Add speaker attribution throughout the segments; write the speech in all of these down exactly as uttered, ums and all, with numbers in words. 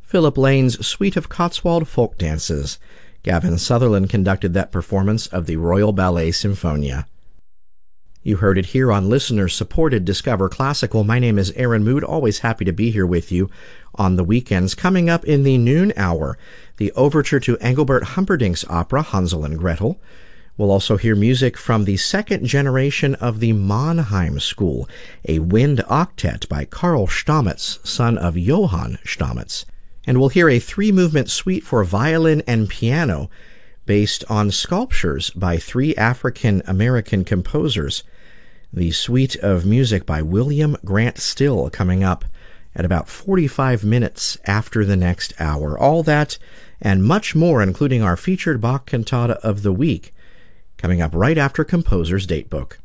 Speaker 1: Philip Lane's Suite of Cotswold Folk Dances. Gavin Sutherland conducted that performance of the Royal Ballet Symphonia. You heard it here on listener-supported Discover Classical. My name is Aaron Mood, always happy to be here with you on the weekends. Coming up in the noon hour, the overture to Engelbert Humperdinck's opera, Hansel and Gretel. We'll also hear music from the second generation of the Mannheim School, a wind octet by Karl Stamitz, son of Johann Stamitz. And we'll hear a three-movement suite for violin and piano based on sculptures by three African-American composers. The suite of music by William Grant Still coming up at about forty-five minutes after the next hour. All that and much more, including our featured Bach cantata of the week, coming up right after Composer's Datebook.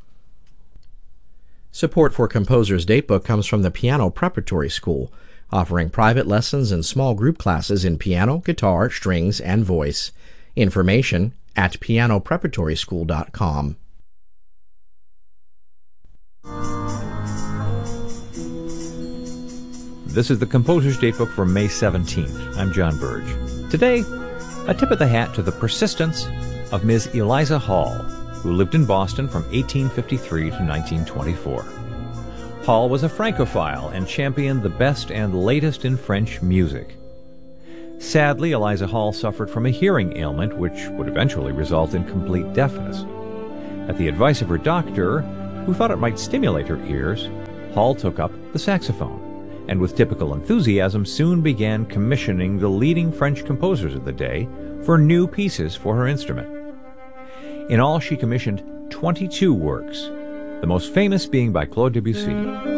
Speaker 1: Support for Composer's Datebook comes from the Piano Preparatory School, offering private lessons and small group classes in piano, guitar, strings, and voice. Information at piano preparatory school dot com.
Speaker 2: This is the Composer's Datebook for May seventeenth. I'm John Burge. Today, a tip of the hat to the persistence of Miz Eliza Hall, who lived in Boston from eighteen fifty-three to nineteen twenty-four. Hall was a Francophile and championed the best and latest in French music. Sadly, Eliza Hall suffered from a hearing ailment which would eventually result in complete deafness. At the advice of her doctor, who thought it might stimulate her ears, Hall took up the saxophone, and with typical enthusiasm soon began commissioning the leading French composers of the day for new pieces for her instrument. In all, she commissioned twenty-two works, the most famous being by Claude Debussy.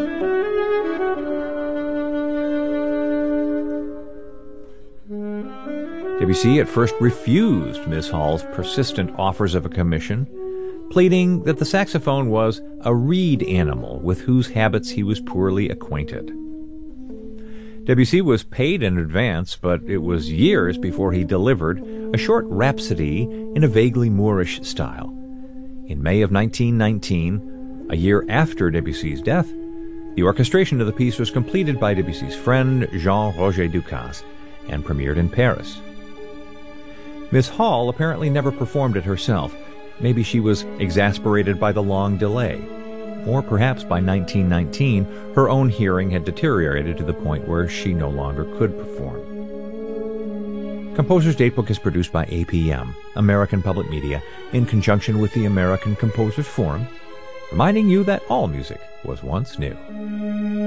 Speaker 2: Debussy at first refused Miss Hall's persistent offers of a commission, pleading that the saxophone was a reed animal with whose habits he was poorly acquainted. Debussy was paid in advance, but it was years before he delivered a short rhapsody in a vaguely Moorish style. In May of nineteen nineteen, a year after Debussy's death, the orchestration of the piece was completed by Debussy's friend Jean-Roger Ducasse and premiered in Paris. Miss Hall apparently never performed it herself. Maybe she was exasperated by the long delay. Or perhaps by nineteen nineteen, her own hearing had deteriorated to the point where she no longer could perform. Composer's Datebook is produced by A P M, American Public Media, in conjunction with the American Composers Forum, reminding you that all music was once new.